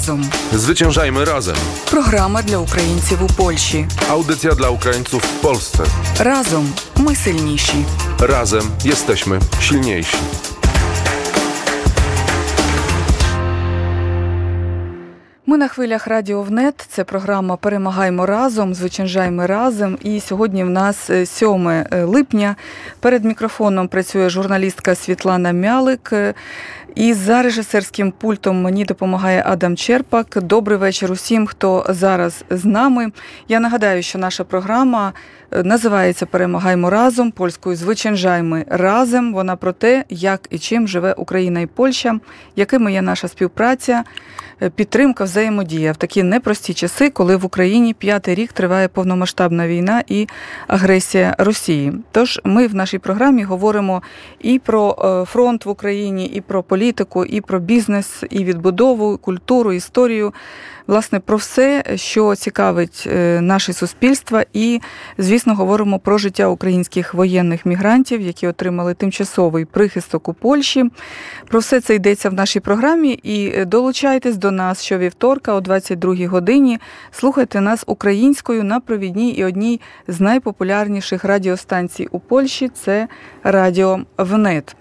Разом. Zwyciężajmy razem. Програма для українців у Польщі. Audycja dla Ukraińców w Polsce. Разом ми сильніші. Razem jesteśmy silniejsi. Ми на хвилях Радіо ВНЕТ. Це програма «Перемагаймо разом», «Зwyciężajmy разом». І сьогодні в нас 7 липня. Перед мікрофоном працює журналістка Світлана Мялик. І за режисерським пультом мені допомагає Адам Черпак. Добрий вечір усім, хто зараз з нами. Я нагадаю, що наша програма називається «Перемагаймо разом», польською «Зwyciężajmy разом». Вона про те, як і чим живе Україна і Польща, якими є наша співпраця, підтримка, взаємодія в такі непрості часи, коли в Україні 5-й рік триває повномасштабна війна і агресія Росії. Тож ми в нашій програмі говоримо і про фронт в Україні, і про політику, і про бізнес, і відбудову, культуру, історію. Власне, про все, що цікавить наше суспільство, і, звісно, говоримо про життя українських воєнних мігрантів, які отримали тимчасовий прихисток у Польщі. Про все це йдеться в нашій програмі, і долучайтесь до нас щовівторка о 22-й годині. Слухайте нас українською на провідній і одній з найпопулярніших радіостанцій у Польщі – це Радіо ВНЕТ.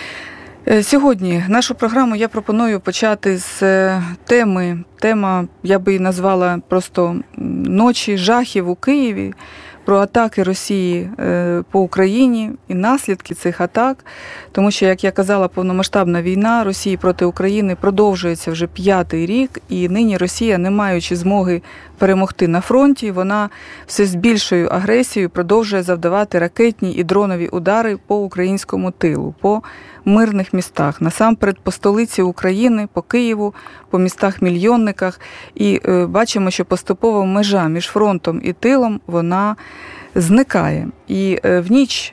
Сьогодні нашу програму я пропоную почати з теми. Тема, я би її назвала просто «Ночі жахів у Києві», про атаки Росії по Україні і наслідки цих атак. Тому що, як я казала, повномасштабна війна Росії проти України продовжується вже 5-й рік, і нині Росія, не маючи змоги перемогти на фронті, вона все з більшою агресією продовжує завдавати ракетні і дронові удари по українському тилу, по мирних містах, насамперед по столиці України, по Києву, по містах-мільйонниках. І бачимо, що поступово межа між фронтом і тилом, вона зникає. І в ніч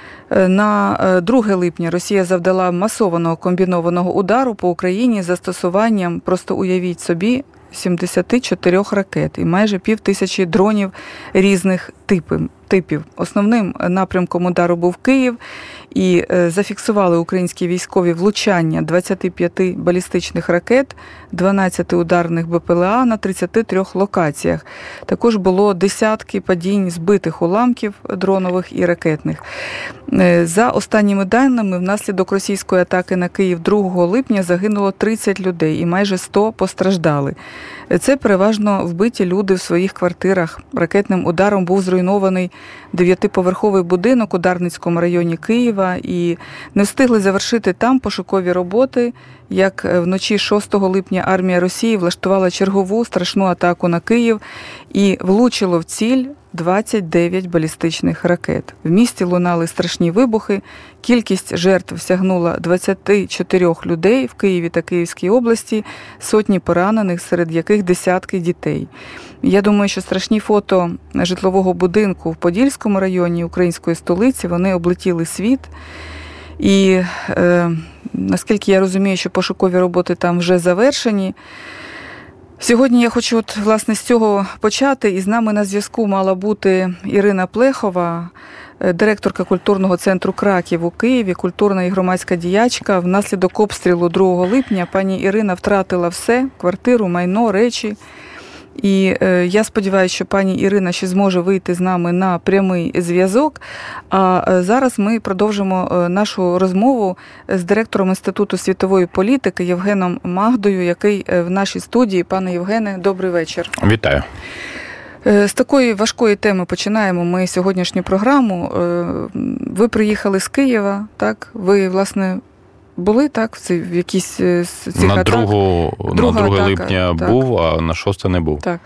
на 2 липня Росія завдала масованого комбінованого удару по Україні з застосуванням, просто уявіть собі, 74 ракет і майже 5000 дронів різних типів. Основним напрямком удару був Київ, і зафіксували українські військові влучання 25 балістичних ракет, 12 ударних БПЛА на 33 локаціях. Також було десятки падінь збитих уламків дронових і ракетних. За останніми даними, внаслідок російської атаки на Київ 2 липня загинуло 30 людей і майже 100 постраждали. Це переважно вбиті люди в своїх квартирах. Ракетним ударом був зруйнований 9-поверховий будинок у Дарницькому районі Києва, і не встигли завершити там пошукові роботи, як вночі 6 липня армія Росії влаштувала чергову страшну атаку на Київ і влучило в ціль 29 балістичних ракет. В місті лунали страшні вибухи, кількість жертв сягнула 24 людей в Києві та Київській області, сотні поранених, серед яких десятки дітей. Я думаю, що страшні фото житлового будинку в Подільському районі української столиці, вони облетіли світ. І наскільки я розумію, що пошукові роботи там вже завершені. Сьогодні я хочу власне з цього почати, і з нами на зв'язку мала бути Ірина Плехова, директорка культурного центру «Краків» у Києві, культурна і громадська діячка. Внаслідок обстрілу 2 липня пані Ірина втратила все – квартиру, майно, речі. І я сподіваюся, що пані Ірина ще зможе вийти з нами на прямий зв'язок. А зараз ми продовжимо нашу розмову з директором Інституту світової політики Євгеном Магдою, який в нашій студії. Пане Євгене, добрий вечір. Вітаю. З такої важкої теми починаємо ми сьогоднішню програму. Ви приїхали з Києва, так? Ви, власне, були, так, в якійсь з цих атак? На 2 липня так. Був, а на 6 не був. Так.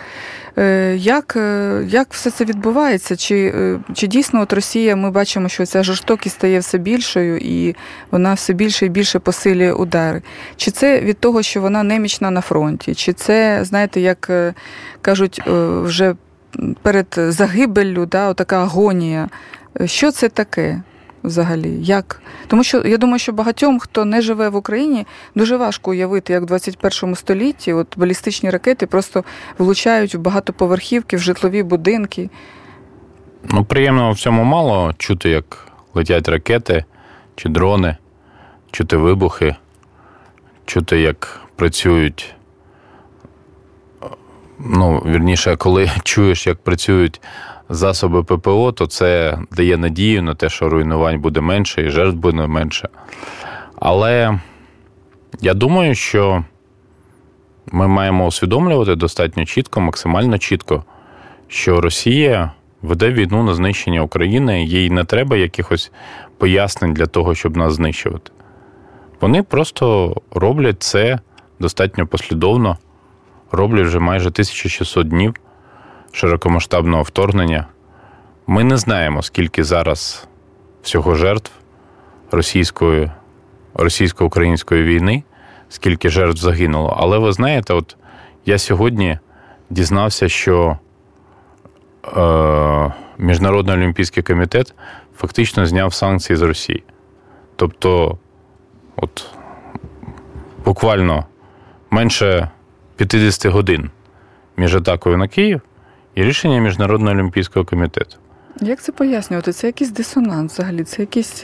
Як все це відбувається? Чи дійсно от Росія, ми бачимо, що ця жорстокість стає все більшою і вона все більше і більше посилює удари? Чи це від того, що вона немічна на фронті? Чи це, знаєте, як кажуть, вже перед загибеллю, да, така агонія? Що це таке? Взагалі, як? Тому що я думаю, що багатьом, хто не живе в Україні, дуже важко уявити, як в 21 столітті от балістичні ракети просто влучають в багатоповерхівки, в житлові будинки. Ну, приємного в цьому мало чути, як летять ракети чи дрони, чути вибухи, чути, як працюють Вірніше, коли чуєш, як працюють засоби ППО, то це дає надію на те, що руйнувань буде менше і жертв буде менше. Але я думаю, що ми маємо усвідомлювати достатньо чітко, максимально чітко, що Росія веде війну на знищення України, їй не треба якихось пояснень для того, щоб нас знищувати. Вони просто роблять це достатньо послідовно, роблять вже майже 1600 днів широкомасштабного вторгнення. Ми не знаємо, скільки зараз всього жертв російсько-української війни, скільки жертв загинуло. Але ви знаєте, от я сьогодні дізнався, що Міжнародний олімпійський комітет фактично зняв санкції з Росії. Тобто, от буквально менше 50 годин між атакою на Київ і рішення Міжнародного олімпійського комітету. Як це пояснювати? Це якийсь дисонанс взагалі? Це якийсь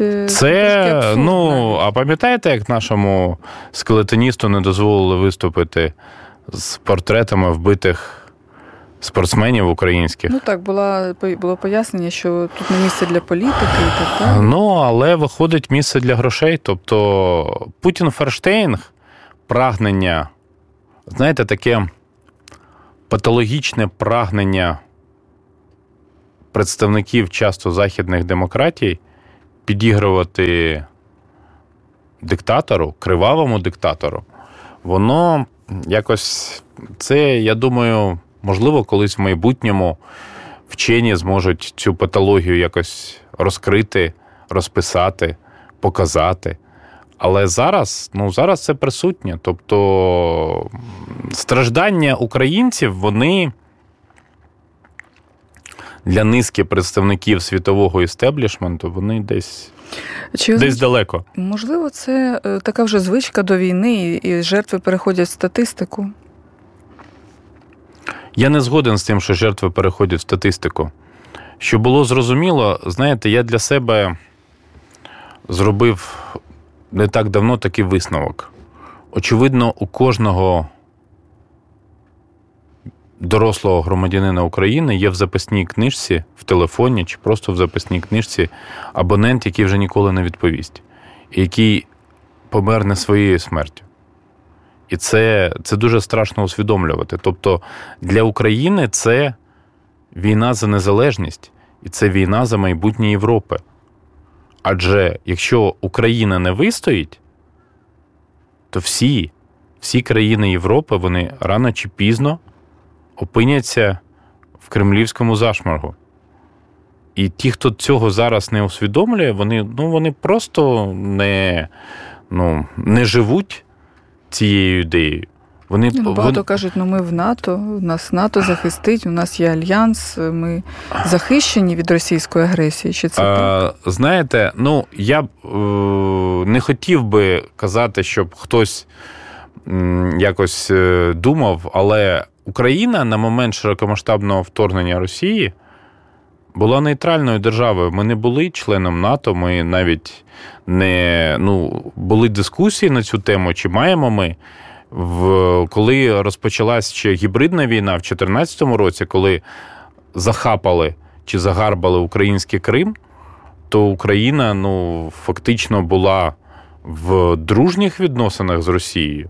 а пам'ятаєте, як нашому скелетоністу не дозволили виступити з портретами вбитих спортсменів українських? Так, було пояснення, що тут не місце для політики і так далі. Але виходить місце для грошей. Тобто Путін-Ферштейнг, прагнення, знаєте, таке патологічне прагнення представників часто західних демократій підігрувати диктатору, кривавому диктатору, воно якось, це, я думаю, можливо, колись в майбутньому вчені зможуть цю патологію якось розкрити, розписати, показати. Але зараз це присутнє. Тобто страждання українців, вони для низки представників світового істеблішменту, вони десь далеко. Можливо, це така вже звичка до війни, і жертви переходять в статистику? Я не згоден з тим, що жертви переходять в статистику. Щоб було зрозуміло, знаєте, я для себе зробив не так давно такий висновок. Очевидно, у кожного дорослого громадянина України є в записній книжці, в телефоні чи просто в записній книжці абонент, який вже ніколи не відповість, і який помер не своєю смертю. І це дуже страшно усвідомлювати. Тобто для України це війна за незалежність, і це війна за майбутнє Європи. Адже якщо Україна не вистоїть, то всі країни Європи, вони рано чи пізно опиняться в кремлівському зашморгу. І ті, хто цього зараз не усвідомлює, вони просто не живуть цією ідеєю. Багато кажуть, ми в НАТО, нас НАТО захистить, у нас є альянс, ми захищені від російської агресії. Чи це так? Знаєте, я б не хотів би казати, щоб хтось якось думав, але Україна на момент широкомасштабного вторгнення Росії була нейтральною державою. Ми не були членом НАТО, ми навіть не... були дискусії на цю тему, чи маємо ми. Коли розпочалась ще гібридна війна в 2014 році, коли захапали чи загарбали український Крим, то Україна, фактично була в дружніх відносинах з Росією.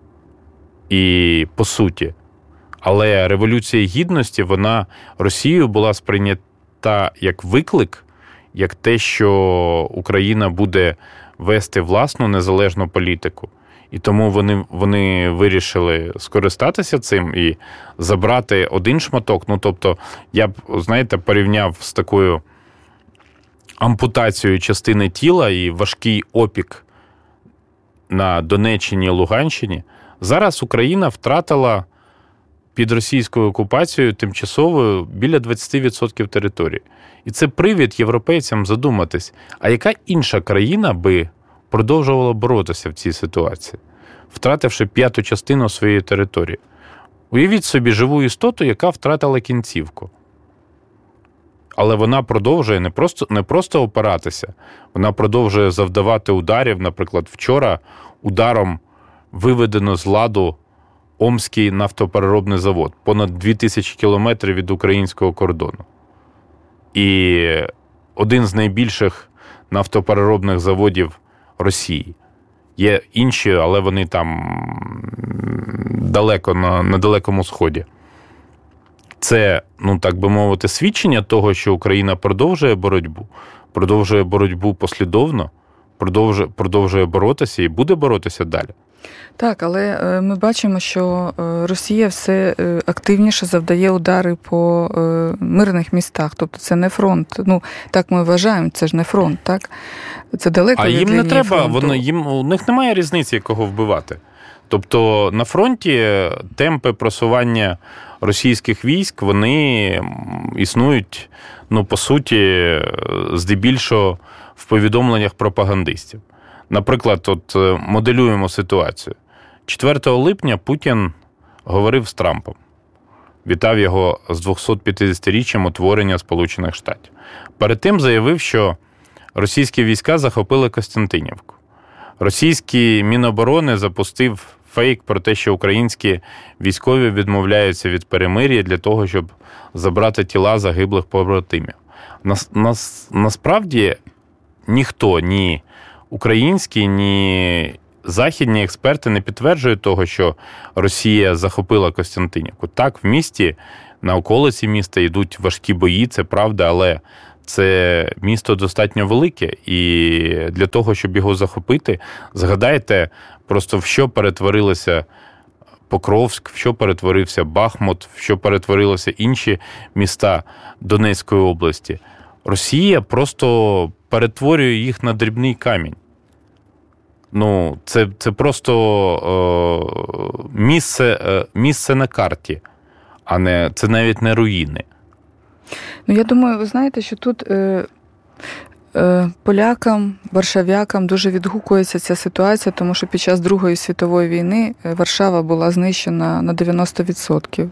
І по суті. Але Революція Гідності, вона Росією була сприйнята як виклик, як те, що Україна буде вести власну незалежну політику. І тому вони вирішили скористатися цим і забрати один шматок. Тобто, я б, порівняв з такою ампутацією частини тіла і важкий опік на Донеччині і Луганщині. Зараз Україна втратила під російською окупацією тимчасовою біля 20% території. І це привід європейцям задуматись, а яка інша країна би продовжувала боротися в цій ситуації, втративши 1/5 частину своєї території. Уявіть собі живу істоту, яка втратила кінцівку. Але вона продовжує не просто опиратися, вона продовжує завдавати ударів. Наприклад, вчора ударом виведено з ладу Омський нафтопереробний завод, понад 2000 кілометрів від українського кордону. І один з найбільших нафтопереробних заводів Росії. Є інші, але вони там далеко, на Далекому Сході. Це, так би мовити, свідчення того, що Україна продовжує боротьбу послідовно, продовжує боротися і буде боротися далі. Так, але ми бачимо, що Росія все активніше завдає удари по мирних містах. Тобто це не фронт. Так ми вважаємо, це ж не фронт, так? Це далеко від лінії фронту. А їм не треба, у них немає різниці, кого вбивати. Тобто на фронті темпи просування російських військ, вони існують, по суті, здебільшого в повідомленнях пропагандистів. Наприклад, моделюємо ситуацію. 4 липня Путін говорив з Трампом. Вітав його з 250-річчям утворення Сполучених Штатів. Перед тим заявив, що російські війська захопили Костянтинівку. Російський Міноборони запустив фейк про те, що українські військові відмовляються від перемир'я для того, щоб забрати тіла загиблих побратимів. Насправді ніхто, ні українські, ні західні експерти не підтверджують того, що Росія захопила Костянтинівку. Так, в місті, на околиці міста йдуть важкі бої, це правда, але це місто достатньо велике, і для того, щоб його захопити, згадайте просто, в що перетворилося Покровськ, в що перетворився Бахмут, в що перетворилися інші міста Донецької області. Росія просто перетворює їх на дрібний камінь. Це просто місце на карті, а не це навіть не руїни. Я думаю, ви знаєте, що тут полякам, варшавякам дуже відгукується ця ситуація, тому що під час Другої світової війни Варшава була знищена на 90%.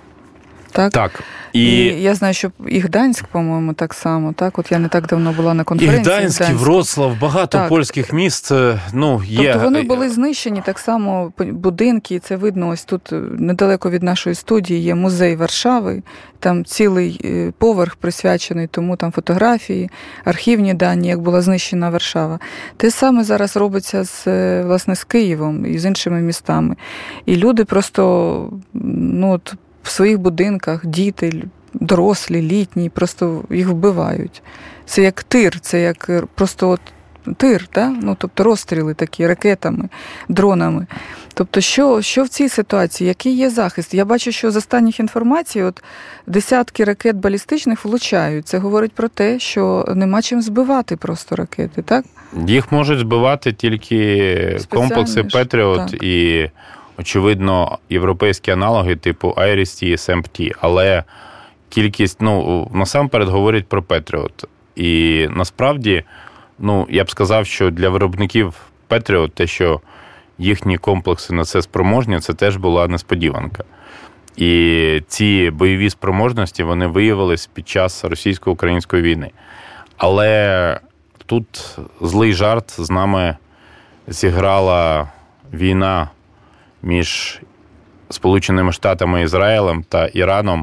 Так. І я знаю, що і Гданськ, по-моєму, так само. Так? От я не так давно була на конференції. І Гданськ, і Вроцлав, багато польських міст, є. Тобто вони були знищені, так само будинки, це видно, ось тут недалеко від нашої студії є музей Варшави, там цілий поверх присвячений тому, там фотографії, архівні дані, як була знищена Варшава. Те саме зараз робиться з Києвом і з іншими містами. І люди просто, в своїх будинках діти, дорослі, літні, просто їх вбивають. Це як тир, це як просто тир, да? Тобто розстріли такі ракетами, дронами. Тобто що в цій ситуації? Який є захист? Я бачу, що з останніх інформацій десятки ракет балістичних влучають. Це говорить про те, що нема чим збивати просто ракети, так? Їх можуть збивати тільки комплекси Петріот і, очевидно, європейські аналоги типу IRIS-T і SAMP-T, але кількість, насамперед говорять про Петріот. І насправді, я б сказав, що для виробників Петріот те, що їхні комплекси на це спроможні, це теж була несподіванка. І ці бойові спроможності, вони виявились під час російсько-української війни. Але тут злий жарт, з нами зіграла війна між Сполученими Штатами, Ізраїлем та Іраном,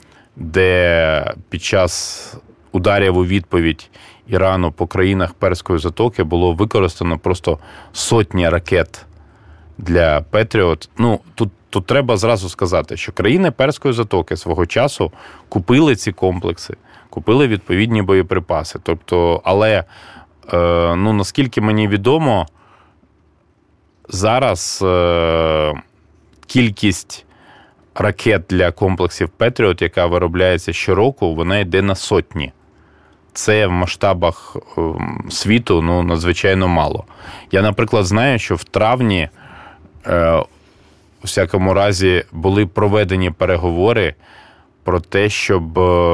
де під час ударів у відповідь Ірану по країнах Перської затоки було використано просто сотні ракет для Петріот. Тут треба зразу сказати, що країни Перської затоки свого часу купили ці комплекси, купили відповідні боєприпаси. Тобто, але, наскільки мені відомо, зараз кількість ракет для комплексів Петріот, яка виробляється щороку, вона йде на сотні. Це в масштабах світу надзвичайно мало. Я, наприклад, знаю, що в травні, у всякому разі, були проведені переговори про те, щоб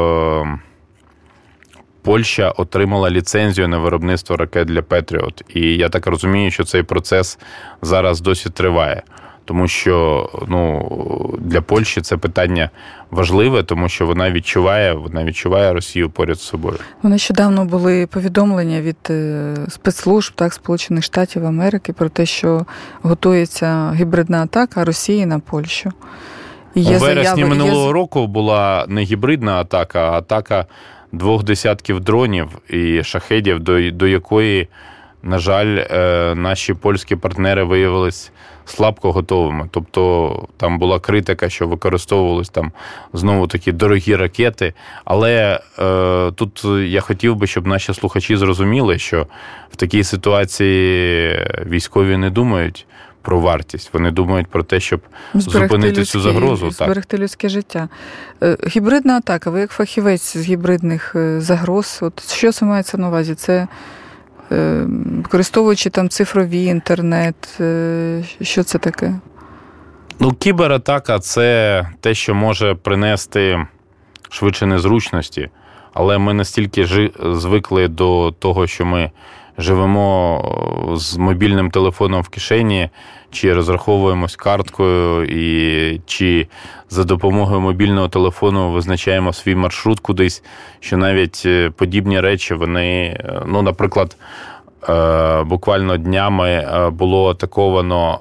Польща отримала ліцензію на виробництво ракет для Петріот. І я так розумію, що цей процес зараз досі триває. тому що для Польщі це питання важливе, тому що вона відчуває Росію поряд з собою. Нещодавно були повідомлення від спецслужб Сполучених Штатів Америки про те, що готується гібридна атака Росії на Польщу. У вересні минулого року була не гібридна атака, а атака 2 десятків дронів і шахедів, до якої, на жаль, наші польські партнери виявились слабко готовими. Тобто там була критика, що використовувались там знову такі дорогі ракети. Але тут я хотів би, щоб наші слухачі зрозуміли, що в такій ситуації військові не думають про вартість. Вони думають про те, щоб зупинити цю загрозу. Зберегти людське життя. Гібридна атака. Ви як фахівець з гібридних загроз, що це мається на увазі? Це використовуючи там цифровий інтернет, що це таке? Кібератака – це те, що може принести швидше незручності, але ми настільки звикли до того, що ми живемо з мобільним телефоном в кишені, чи розраховуємось карткою, чи за допомогою мобільного телефону визначаємо свій маршрут кудись, що навіть подібні речі, вони, наприклад, буквально днями було атаковано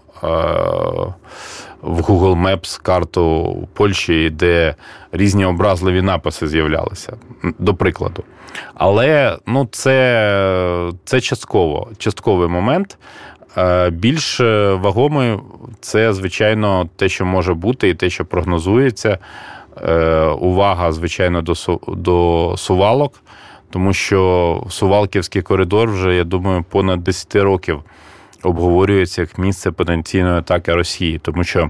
в Google Maps карту Польщі, де різні образливі написи з'являлися, до прикладу. Але це частковий момент. Більш вагомий – це, звичайно, те, що може бути і те, що прогнозується. Увага, звичайно, до Сувалок, тому що Сувалківський коридор вже, я думаю, понад 10 років обговорюється як місце потенційної атаки Росії, тому що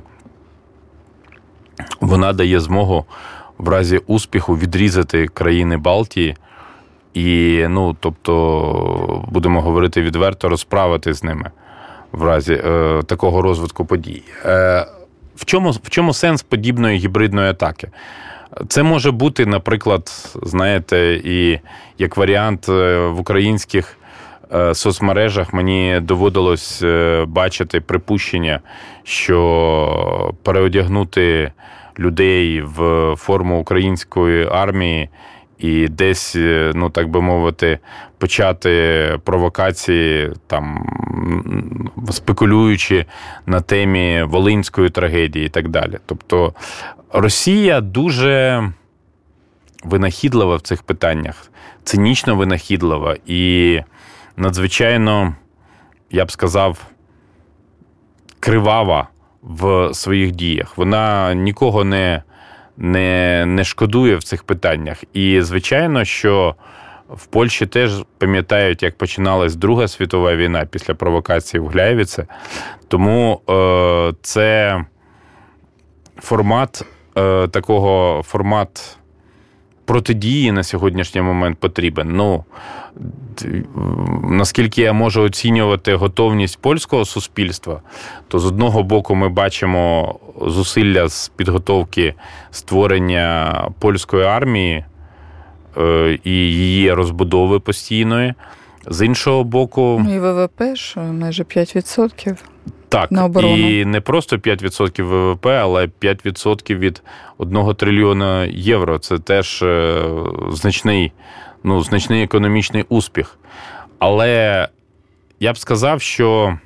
вона дає змогу в разі успіху відрізати країни Балтії і, тобто, будемо говорити відверто, розправити з ними в разі такого розвитку подій. В чому сенс подібної гібридної атаки? Це може бути, наприклад, знаєте, і як варіант в українських соцмережах мені доводилось бачити припущення, що переодягнути людей в форму української армії і десь, так би мовити, почати провокації, там, спекулюючи на темі Волинської трагедії і так далі. Тобто Росія дуже винахідлива в цих питаннях, цинічно винахідлива і надзвичайно, я б сказав, кривава в своїх діях. Вона нікого не шкодує в цих питаннях. І, звичайно, що в Польщі теж пам'ятають, як починалась Друга світова війна після провокації в Гляєвіце. Тому це формат протидії на сьогоднішній момент потрібен. Наскільки я можу оцінювати готовність польського суспільства, то з одного боку ми бачимо зусилля з підготовки створення польської армії і її розбудови постійної. З іншого боку... І ВВП, що майже 5%. Так, і не просто 5% ВВП, але 5% від 1 трильйона євро. Це теж значний економічний успіх. Але я б сказав, що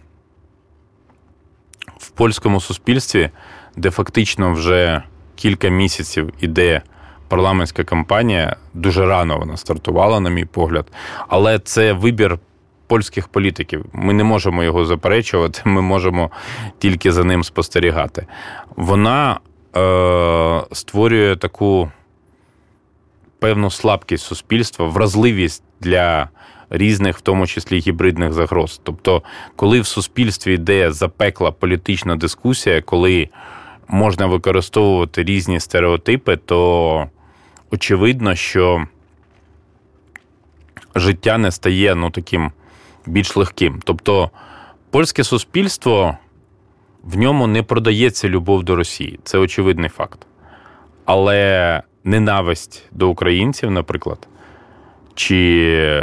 в польському суспільстві, де фактично вже кілька місяців іде парламентська кампанія, дуже рано вона стартувала, на мій погляд, але це вибір польських політиків. Ми не можемо його заперечувати, ми можемо тільки за ним спостерігати. Вона створює таку певну слабкість суспільства, вразливість для різних, в тому числі гібридних загроз. Тобто, коли в суспільстві йде запекла політична дискусія, коли можна використовувати різні стереотипи, то очевидно, що життя не стає таким більш легким. Тобто, польське суспільство, в ньому не продається любов до Росії. Це очевидний факт. Але ненависть до українців, наприклад, чи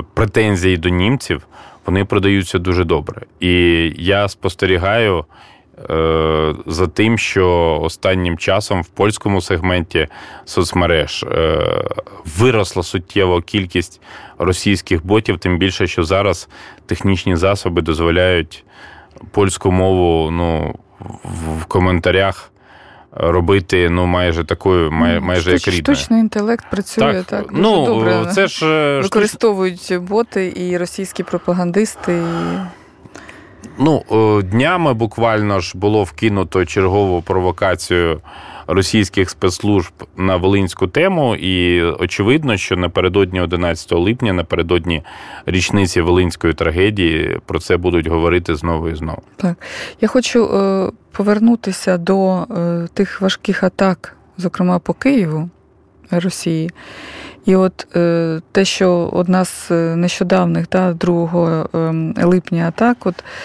претензії до німців, вони продаються дуже добре. І я спостерігаю за тим, що останнім часом в польському сегменті соцмереж виросла суттєво кількість російських ботів, тим більше, що зараз технічні засоби дозволяють польську мову в коментарях робити майже такою, майже як рідною. Штучний інтелект працює так дуже добре. Це ж використовують боти і російські пропагандисти. Днями буквально ж було вкинуто чергову провокацію російських спецслужб на волинську тему, і очевидно, що напередодні 11 липня, напередодні річниці волинської трагедії, про це будуть говорити знову і знову. Так. Я хочу повернутися до тих важких атак, зокрема по Києву, Росії. І от те, що одна з нещодавних, 2 липня атак,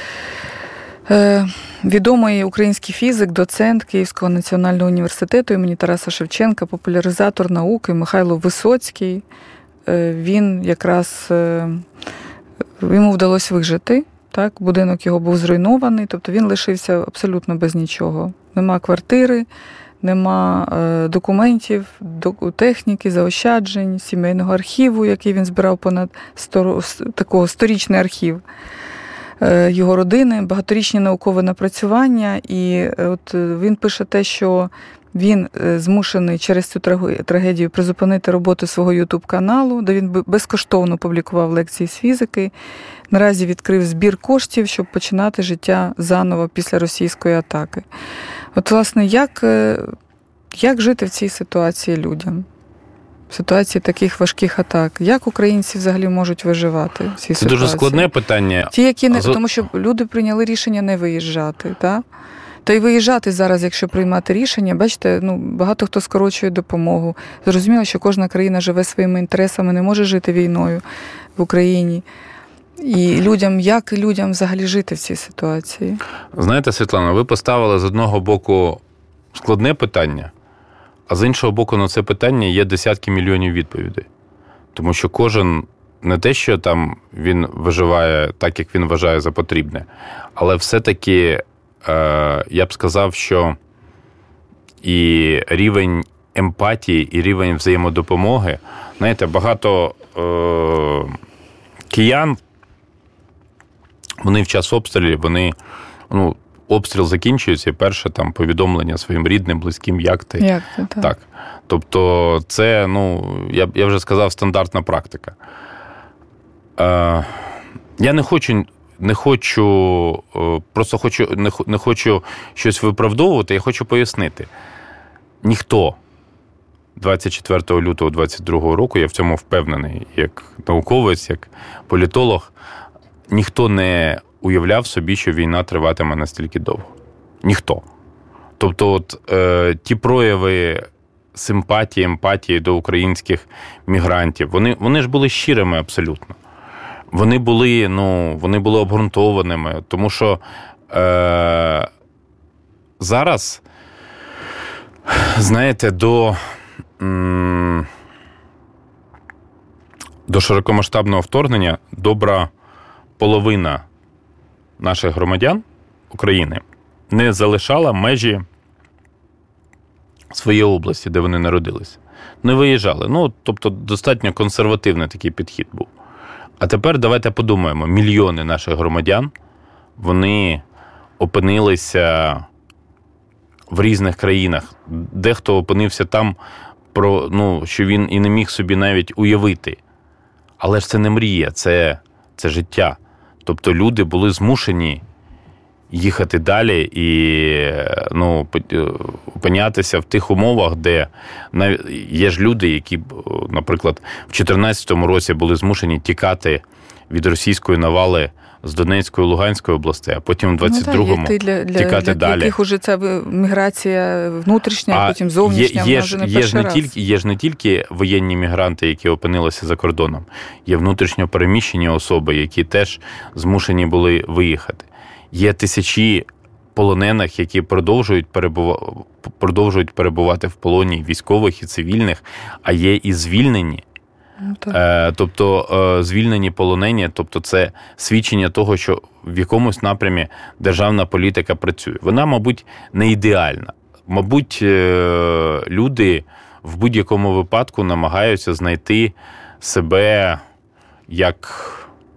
відомий український фізик, доцент Київського національного університету імені Тараса Шевченка, популяризатор науки Михайло Висоцький, він якраз, йому вдалося вижити, так, будинок його був зруйнований, тобто він лишився абсолютно без нічого. Нема квартири, нема документів, техніки, заощаджень, сімейного архіву, який він збирав понад такого 100-річний архів його родини, багаторічні наукові напрацювання. І от він пише те, що він змушений через цю трагедію призупинити роботу свого YouTube-каналу, де він безкоштовно публікував лекції з фізики. Наразі відкрив збір коштів, щоб починати життя заново після російської атаки. От, власне, як жити в цій ситуації людям? В ситуації таких важких атак. Як українці взагалі можуть виживати в цій ситуації? Це дуже складне питання. Ті, які тому що люди прийняли рішення не виїжджати, так? Та й виїжджати зараз, якщо приймати рішення, бачите, багато хто скорочує допомогу. Зрозуміло, що кожна країна живе своїми інтересами, не може жити війною в Україні. І як людям взагалі жити в цій ситуації? Знаєте, Світлана, ви поставили з одного боку складне питання, а з іншого боку на це питання є десятки мільйонів відповідей. Тому що кожен не те, що там він виживає так, як він вважає за потрібне, але все-таки я б сказав, що і рівень емпатії, і рівень взаємодопомоги, знаєте, багато киян, вони в час обстрілів, обстріл закінчується, і перше там повідомлення своїм рідним, близьким, як ти. Так. Тобто це, я вже сказав, стандартна практика. Я не хочу щось виправдовувати, я хочу пояснити. Ніхто 24 лютого 2022 року, я в цьому впевнений, як науковець, як політолог, ніхто не уявляв собі, що війна триватиме настільки довго. Ніхто. Тобто ті прояви симпатії, емпатії до українських мігрантів, вони ж були щирими абсолютно. Вони були обґрунтованими, тому що зараз, знаєте, до широкомасштабного вторгнення добра половина наших громадян України не залишала межі своєї області, де вони народилися. Не виїжджали. Тобто достатньо консервативний такий підхід був. А тепер давайте подумаємо, мільйони наших громадян, вони опинилися в різних країнах. Дехто опинився там, що він і не міг собі навіть уявити. Але ж це не мрія, це життя. Тобто люди були змушені їхати далі і опинятися в тих умовах, де є ж люди, які, наприклад, в 2014 році були змушені тікати від російської навали з Донецької, Луганської областей, а потім в 22-му тікати далі. Для яких уже ця міграція внутрішня, а потім зовнішня, вона вже не перший раз. Є ж не тільки воєнні мігранти, які опинилися за кордоном, є внутрішньо переміщені особи, які теж змушені були виїхати. Є тисячі полонених, які продовжують перебувати в полоні, військових і цивільних, а є і звільнені, Тобто звільнені полонені, тобто це свідчення того, що в якомусь напрямі державна політика працює. Вона, мабуть, не ідеальна. Мабуть, люди в будь-якому випадку намагаються знайти себе як,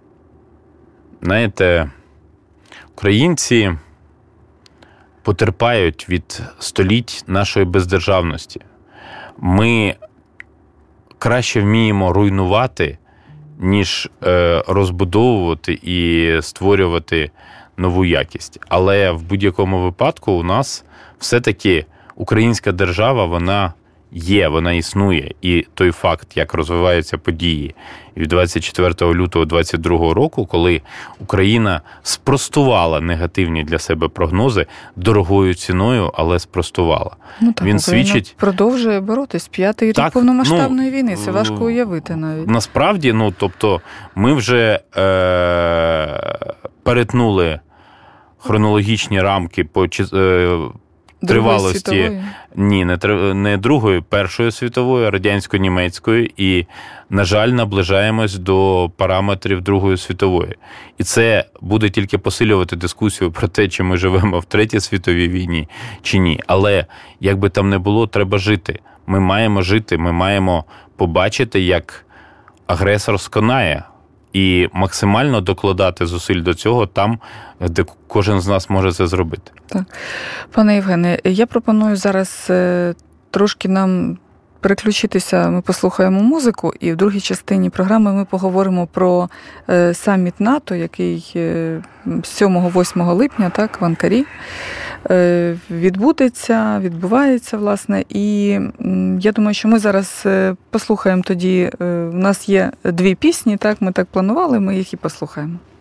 знаєте, українці потерпають від століть нашої бездержавності. Ми краще вміємо руйнувати, ніж розбудовувати і створювати нову якість. Але в будь-якому випадку у нас все-таки українська держава, вона є, вона існує. І той факт, як розвиваються події від 24 лютого 2022 року, коли Україна спростувала негативні для себе прогнози дорогою ціною, але спростувала. Ну так, він свідчить... продовжує боротись. 5-й рік повномасштабної війни. Це важко уявити навіть. Насправді, тобто, ми вже перетнули хронологічні рамки по тривалості, не Другої, Першої світової, радянсько-німецької, і, на жаль, наближаємось до параметрів Другої світової. І це буде тільки посилювати дискусію про те, чи ми живемо в Третій світовій війні, чи ні. Але, як би там не було, треба жити. Ми маємо жити, ми маємо побачити, як агресор сконає, і максимально докладати зусиль до цього там, де кожен з нас може це зробити. Так. Пане Євгене, я пропоную зараз трошки нам переключитися, ми послухаємо музику, і в другій частині програми ми поговоримо про саміт НАТО, який 7-8 липня, так, в Анкарі, відбувається, власне, і я думаю, що ми зараз послухаємо тоді, у нас є 2 пісні, так, ми так планували, ми їх і послухаємо.